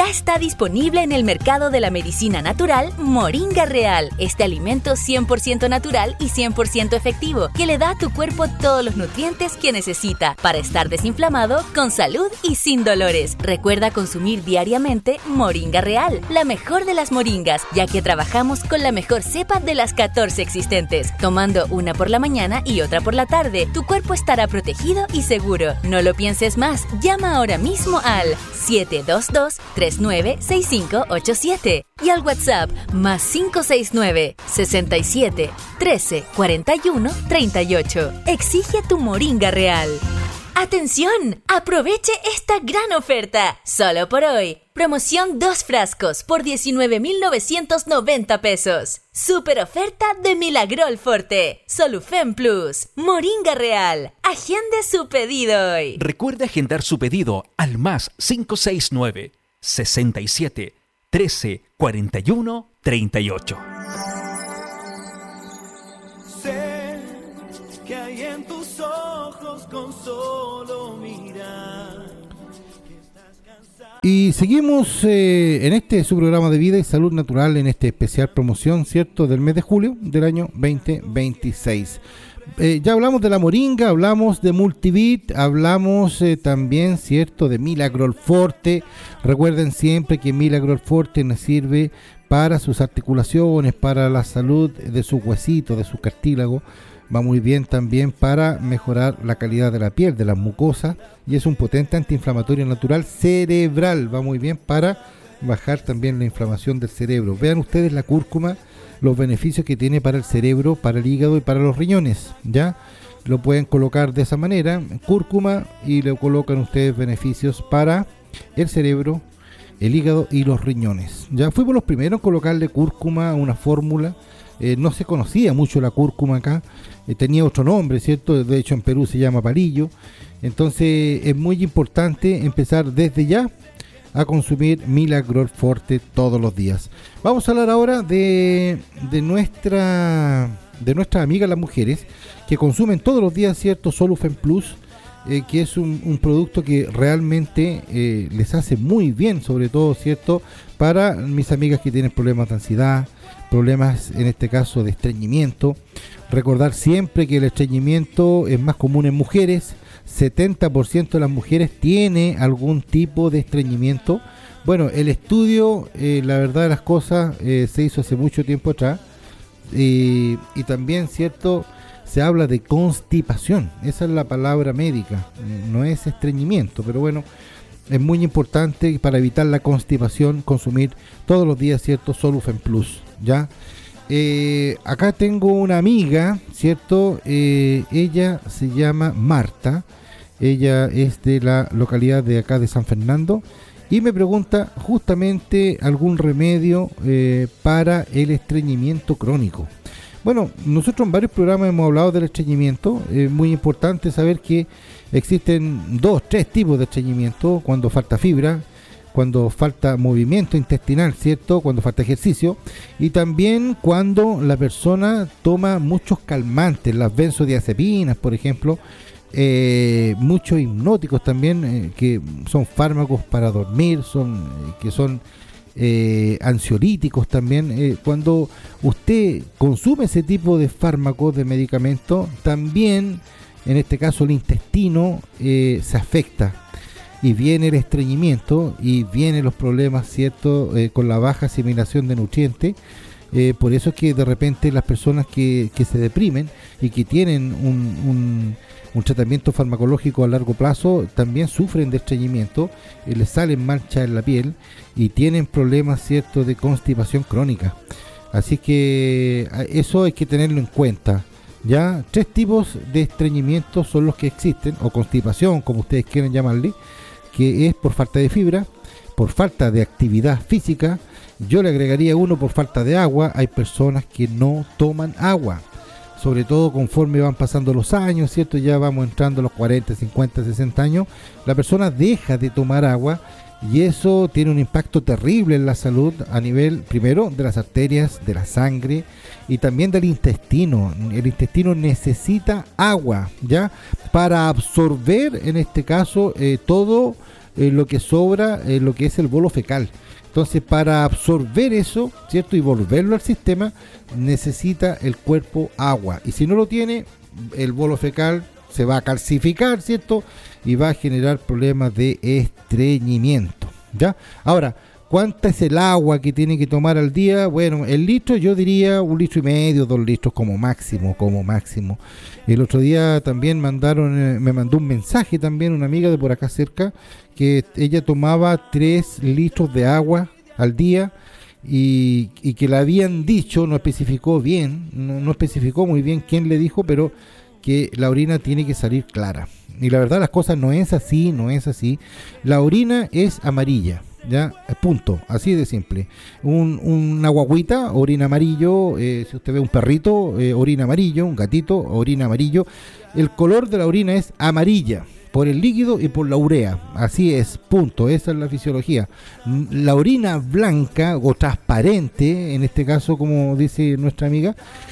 ya está disponible en el mercado de la medicina natural Moringa Real. Este alimento 100% natural y 100% efectivo que le da a tu cuerpo todos los nutrientes que necesita para estar desinflamado, con salud y sin dolores. Recuerda consumir diariamente Moringa Real, la mejor de las moringas, ya que trabajamos con la mejor cepa de las 14 existentes. Tomando una por la mañana y otra por la tarde, tu cuerpo estará protegido y seguro. No lo pienses más, llama ahora mismo al 722-396587 y al WhatsApp más 569 67 13 41 38. Exige tu Moringa Real. ¡Atención! ¡Aproveche esta gran oferta! Solo por hoy. Promoción 2 frascos por 19,990 pesos. Super oferta de Milagrol Forte. Solufen Plus. Moringa Real. Agende su pedido hoy. Recuerde agendar su pedido al más 569 67 13 41 38. Sé que hay en tus ojos con solo mirar. Y seguimos en este su programa de vida y salud natural, en este especial promoción, ¿cierto?, del mes de julio del año 2026. Ya hablamos de la moringa, hablamos de Multivit, hablamos también, ¿cierto?, de Milagrol Forte. Recuerden siempre que Milagrol Forte nos sirve para sus articulaciones, para la salud de sus huesitos, de su cartílago. Va muy bien también para mejorar la calidad de la piel, de las mucosas, y es un potente antiinflamatorio natural cerebral. Va muy bien para bajar también la inflamación del cerebro. Vean ustedes la cúrcuma, los beneficios que tiene para el cerebro, para el hígado y para los riñones, ¿ya? Lo pueden colocar de esa manera, cúrcuma, y le colocan ustedes beneficios para el cerebro, el hígado y los riñones. Ya fuimos los primeros en colocarle cúrcuma a una fórmula. No se conocía mucho la cúrcuma acá, tenía otro nombre, ¿cierto? De hecho en Perú se llama palillo. Entonces es muy importante empezar desde ya a consumir Milagrol Forte todos los días. Vamos a hablar ahora de nuestras amigas las mujeres que consumen todos los días, ¿cierto?, Solufen Plus, que es un producto que realmente les hace muy bien, sobre todo, ¿cierto?, para mis amigas que tienen problemas de ansiedad, problemas en este caso de estreñimiento. Recordar siempre que el estreñimiento es más común en mujeres. 70% de las mujeres tiene algún tipo de estreñimiento. Bueno, el estudio, la verdad de las cosas, se hizo hace mucho tiempo atrás, y también, ¿cierto?, se habla de constipación. Esa es la palabra médica, no es estreñimiento, pero bueno, es muy importante para evitar la constipación consumir todos los días, ¿cierto?, Solufen Plus, ¿ya? Acá tengo una amiga, ¿cierto? Ella se llama Marta, ella es de la localidad de acá de San Fernando, y me pregunta justamente algún remedio para el estreñimiento crónico. Bueno, nosotros en varios programas hemos hablado del estreñimiento. Es muy importante saber que existen 2-3 tipos de estreñimiento: cuando falta fibra, cuando falta movimiento intestinal, ¿cierto?, cuando falta ejercicio, y también cuando la persona toma muchos calmantes, las benzodiazepinas, por ejemplo, muchos hipnóticos también, que son fármacos para dormir, que son ansiolíticos también. Cuando usted consume ese tipo de fármacos, de medicamentos, también en este caso el intestino se afecta, y viene el estreñimiento y vienen los problemas, ¿cierto?, con la baja asimilación de nutrientes. Por eso es que de repente las personas que se deprimen y que tienen un tratamiento farmacológico a largo plazo también sufren de estreñimiento, les salen manchas en la piel y tienen problemas, ¿cierto?, de constipación crónica. Así que eso hay que tenerlo en cuenta. Ya 3 tipos de estreñimiento son los que existen, o constipación, como ustedes quieren llamarle, que es por falta de fibra, por falta de actividad física. Yo le agregaría uno por falta de agua. Hay personas que no toman agua, sobre todo conforme van pasando los años, ¿cierto? Ya vamos entrando a los 40, 50, 60 años, la persona deja de tomar agua, y eso tiene un impacto terrible en la salud a nivel, primero, de las arterias, de la sangre y también del intestino. El intestino necesita agua, ¿ya?, para absorber, en este caso, todo lo que sobra, lo que es el bolo fecal. Entonces, para absorber eso, ¿cierto? Y volverlo al sistema, necesita el cuerpo agua. Y si no lo tiene, el bolo fecal se va a calcificar, ¿cierto? Y va a generar problemas de estreñimiento, ¿ya? Ahora, ¿cuánta es el agua que tiene que tomar al día? Bueno, el litro yo diría 1,5 litros, 2 litros como máximo. El otro día también me mandó un mensaje también una amiga de por acá cerca, que ella tomaba 3 litros de agua al día y que le habían dicho, no especificó bien, no especificó muy bien quién le dijo, pero que la orina tiene que salir clara. Y la verdad las cosas no es así. La orina es amarilla, ya, punto, así de simple. Una guagüita, orina amarillo, si usted ve un perrito, orina amarillo, un gatito, orina amarillo. El color de la orina es amarilla, por el líquido y por la urea, así es, punto, esa es la fisiología. La orina blanca o transparente, en este caso como dice nuestra amiga,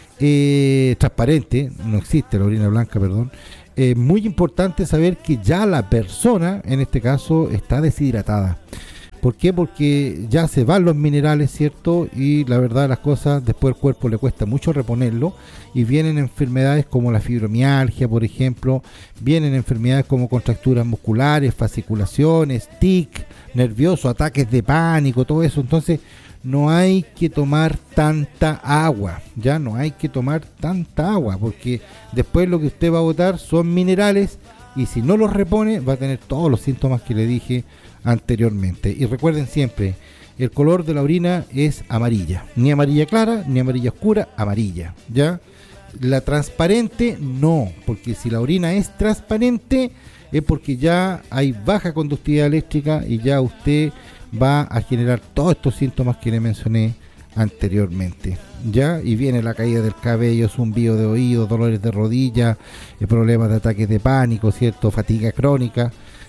transparente, no existe la orina blanca, perdón. Muy importante saber que ya la persona, en este caso, está deshidratada. ¿Por qué? Porque ya se van los minerales, ¿cierto? Y la verdad las cosas, después el cuerpo le cuesta mucho reponerlo y vienen enfermedades como la fibromialgia, por ejemplo, vienen enfermedades como contracturas musculares, fasciculaciones, tic, nervioso, ataques de pánico, todo eso. Entonces no hay que tomar tanta agua, ya no hay que tomar tanta agua, porque después lo que usted va a botar son minerales y si no los repone va a tener todos los síntomas que le dije anteriormente. Y recuerden siempre, el color de la orina es amarilla, ni amarilla clara ni amarilla oscura, amarilla, ¿ya? La transparente no, porque si la orina es transparente es porque ya hay baja conductividad eléctrica y ya usted va a generar todos estos síntomas que le mencioné anteriormente, ¿ya? Y viene la caída del cabello, zumbido de oído, dolores de rodilla, problemas de ataques de pánico, ¿cierto? Fatiga crónica,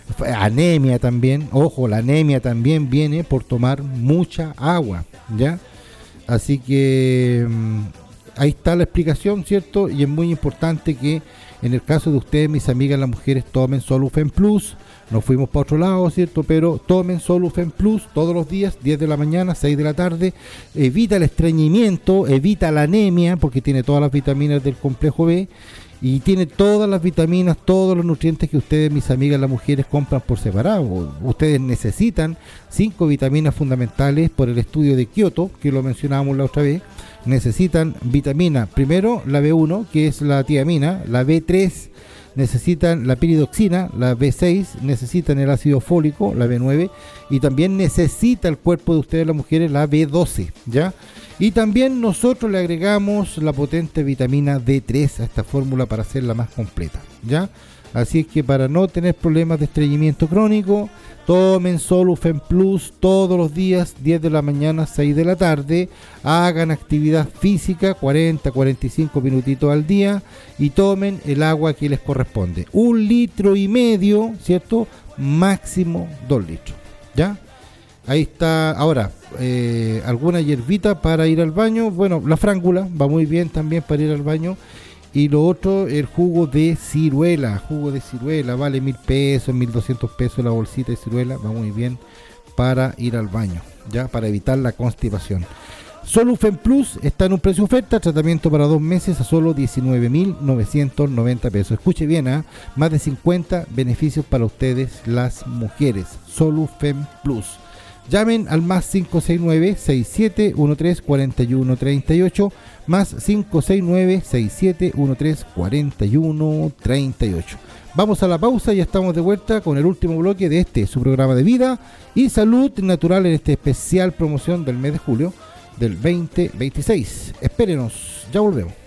anemia también. Ojo, la anemia también viene por tomar mucha agua, ¿ya? Así que ahí está la explicación, ¿cierto? Y es muy importante que en el caso de ustedes, mis amigas las mujeres, tomen Solufen Plus. Nos fuimos para otro lado, ¿cierto? Pero tomen Solufen Plus todos los días, 10 de la mañana, 6 de la tarde. Evita el estreñimiento, evita la anemia, porque tiene todas las vitaminas del complejo B. Y tiene todas las vitaminas, todos los nutrientes que ustedes, mis amigas las mujeres, compran por separado. Ustedes necesitan 5 vitaminas fundamentales por el estudio de Kioto, que lo mencionábamos la otra vez. Necesitan vitamina, primero la B1, que es la tiamina, la B3, necesitan la piridoxina, la B6, necesitan el ácido fólico, la B9, y también necesita el cuerpo de ustedes, las mujeres, la B12, ¿ya? Y también nosotros le agregamos la potente vitamina D3 a esta fórmula para hacerla más completa, ¿ya? Así es que para no tener problemas de estreñimiento crónico, tomen Solufen Plus todos los días, 10 de la mañana, 6 de la tarde. Hagan actividad física, 40-45 minutitos al día. Y tomen el agua que les corresponde. 1,5 litros, ¿cierto? Máximo 2 litros, ¿ya? Ahí está. Ahora, alguna hierbita para ir al baño. Bueno, la frángula va muy bien también para ir al baño. Y lo otro, el jugo de ciruela. Vale 1,000 pesos, 1,200 pesos la bolsita de ciruela. Va muy bien para ir al baño, ya, para evitar la constipación. Solufen Plus está en un precio oferta, tratamiento para 2 meses a solo 19.990 pesos. Escuche bien, más de 50 beneficios para ustedes, las mujeres. Solufen Plus. Llamen al más 569-6713-4138, más 569-6713-4138. Vamos a la pausa y ya estamos de vuelta con el último bloque de su programa de vida y salud natural en esta especial promoción del mes de julio del 2026. Espérenos, ya volvemos.